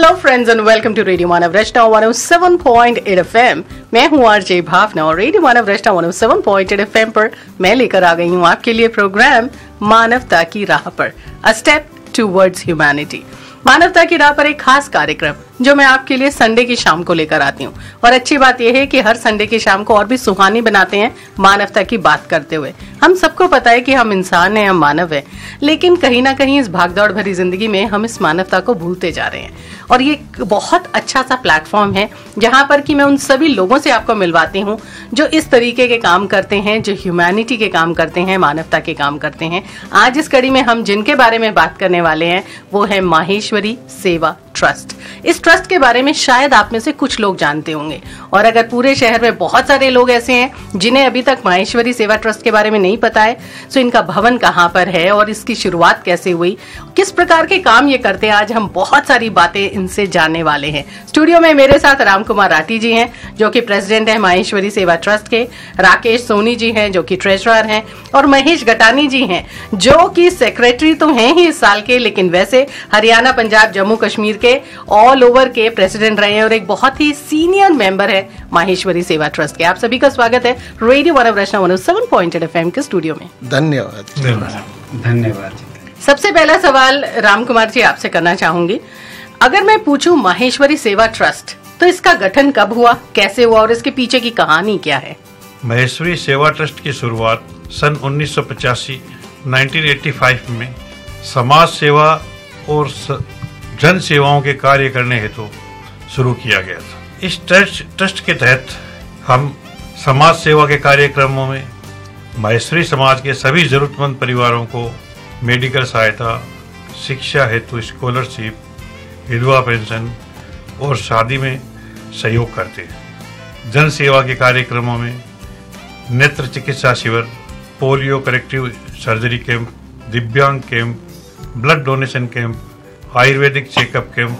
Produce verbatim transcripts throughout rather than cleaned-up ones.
Hello friends and welcome to radio Manav Rachna one O seven point eight FM. मैं हूं RJ भावना और radio मानव रचना one O seven point eight FM पर मैं लेकर आ गई हूं आपके लिए प्रोग्राम मानवता की राह पर, अ स्टेप टुवर्ड्स ह्यूमैनिटी। मानवता की राह पर एक खास कार्यक्रम जो मैं आपके लिए संडे की शाम को लेकर आती हूँ। और अच्छी बात यह है कि हर संडे की शाम को और भी सुहानी बनाते हैं मानवता की बात करते हुए। हम सबको पता है कि हम इंसान हैं, हम मानव हैं, लेकिन कहीं ना कहीं इस भागदौड़ भरी जिंदगी में हम इस मानवता को भूलते जा रहे हैं। और ये बहुत अच्छा सा प्लेटफॉर्म है जहाँ पर कि मैं उन सभी लोगों से आपको मिलवाती हूँ जो इस तरीके के काम करते हैं, जो ह्यूमैनिटी के काम करते हैं, मानवता के काम करते हैं। आज इस कड़ी में हम जिनके बारे में बात करने वाले हैं वो है माहेश्वरी सेवा ट्रस्ट। इस ट्रस्ट के बारे में शायद आप में से कुछ लोग जानते होंगे, और अगर पूरे शहर में बहुत सारे लोग ऐसे हैं जिन्हें अभी तक माहेश्वरी सेवा ट्रस्ट के बारे में नहीं पता है, तो इनका भवन कहाँ पर है और इसकी शुरुआत कैसे हुई, किस प्रकार के काम ये करते हैं, आज हम बहुत सारी बातें इनसे जानने वाले हैं। स्टूडियो में मेरे साथ राम कुमार राठी जी हैं जो कि प्रेसिडेंट है माहेश्वरी सेवा ट्रस्ट के, राकेश सोनी जी हैं जो कि ट्रेजरर हैं, और महेश गटानी जी हैं जो कि सेक्रेटरी तो हैं ही इस साल के, लेकिन वैसे हरियाणा, पंजाब, जम्मू कश्मीर के ऑल ओवर के प्रेसिडेंट रहे हैं और एक बहुत ही सीनियर मेंबर है माहेश्वरी सेवा ट्रस्ट के। आप सभी का स्वागत है रेडियो मानव रचना one O seven point eight FM के स्टूडियो में। धन्यवाद धन्यवाद। सबसे पहला सवाल राम कुमार जी आपसे करना चाहूंगी, अगर मैं पूछूं माहेश्वरी सेवा ट्रस्ट, तो इसका गठन कब हुआ, कैसे हुआ और इसके पीछे की कहानी क्या है? माहेश्वरी सेवा ट्रस्ट की शुरुआत सन उन्नीस सौ पचासी उन्नीस सौ पचासी में समाज सेवा और जन सेवाओं के कार्य करने हेतु शुरू किया गया था। इस ट्रस्ट ट्रस्ट के तहत हम समाज सेवा के कार्यक्रमों में माहेश्वरी समाज के सभी जरूरतमंद परिवारों को मेडिकल सहायता, शिक्षा हेतु स्कॉलरशिप, विधवा पेंशन और शादी में सहयोग करते हैं। जन सेवा के कार्यक्रमों में नेत्र चिकित्सा शिविर, पोलियो करेक्टिव सर्जरी कैंप, दिव्यांग camp, blood donation camp, Ayurvedic checkup camp,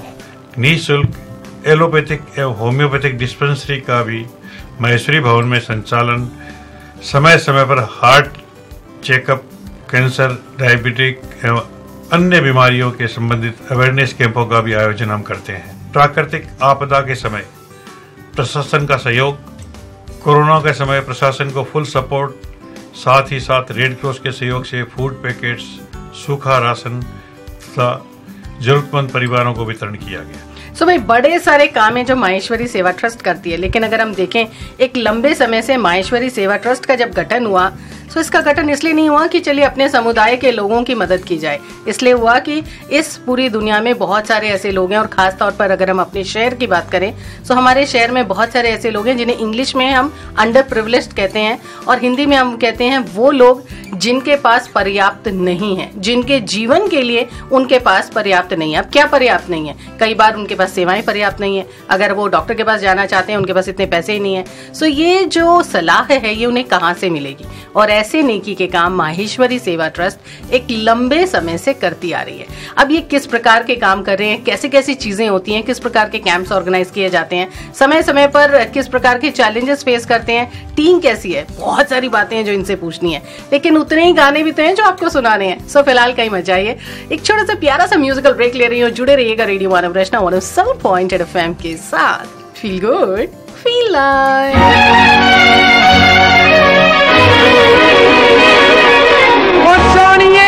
निःशुल्क एलोपैथिक एवं होम्योपैथिक डिस्पेंसरी का भी माहेश्वरी भवन में संचालन, समय समय पर हार्ट चेकअप, कैंसर, डायबिटिक एवं अन्य बीमारियों के संबंधित अवेयरनेस कैंपों का भी आयोजन हम करते हैं। प्राकृतिक आपदा के समय प्रशासन का सहयोग, कोरोना के समय प्रशासन को फुल सपोर्ट, साथ ही साथ रेड क्रॉस के सहयोग से फूड पैकेट्स, सूखा राशन तथा जरूरतमंद परिवारों को वितरण किया गया। सो भाई, बड़े सारे काम है जो माहेश्वरी सेवा ट्रस्ट करती है, लेकिन अगर हम देखें एक लंबे समय से माहेश्वरी सेवा ट्रस्ट का जब गठन हुआ, तो इसका गठन इसलिए नहीं हुआ कि चलिए अपने समुदाय के लोगों की मदद की जाए, इसलिए हुआ कि इस पूरी दुनिया में बहुत सारे ऐसे लोग हैं, और खास तौर पर अगर हम अपने शहर की बात करें तो हमारे शहर में बहुत सारे ऐसे लोग हैं जिन्हें इंग्लिश में हम अंडर प्रिविलेज्ड कहते हैं और हिंदी में हम कहते हैं वो लोग जिनके पास पर्याप्त नहीं है, जिनके जीवन के लिए उनके पास पर्याप्त नहीं है। अब क्या पर्याप्त नहीं है? कई बार उनके पास सेवाएं पर्याप्त नहीं है, अगर वो डॉक्टर के पास जाना चाहते हैं उनके पास इतने पैसे ही नहीं है। सो ये जो सलाह है ये उन्हें कहाँ से मिलेगी? और ऐसे नेकी के काम माहेश्वरी सेवा ट्रस्ट एक लंबे समय से करती आ रही है। अब ये किस प्रकार के काम कर रहे हैं, कैसे कैसी चीजें होती हैं, किस प्रकार के कैंप्स ऑर्गेनाइज किए जाते हैं, समय समय पर किस प्रकार के चैलेंजेस फेस करते हैं, टीम कैसी है, बहुत सारी बातें हैं जो इनसे पूछनी है, लेकिन उतने ही गाने भी तो हैं जो आपको सुनाने हैं। सो फिलहाल कहीं मत जाइए, एक छोटा सा प्यारा सा म्यूजिकल ब्रेक ले रही हूँ। जुड़े रहिएगा रेडियो मानव रचना one O seven point eight FM के साथ। Feel good, feel like. सोनिए